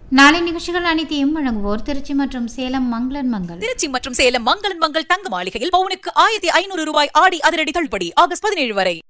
நாளை நிகழ்ச்சிகள் அனைத்தையும் வழங்குவோர் திருச்சி மற்றும் சேலம் மங்களன் மங்கள். திருச்சி மற்றும் சேலம் மங்களன் மங்கள் தங்க மாளிகையில் பவுனுக்கு 1500 ரூபாய் ஆடி அதிரடி தள்ளுபடி ஆகஸ்ட் 17 வரை.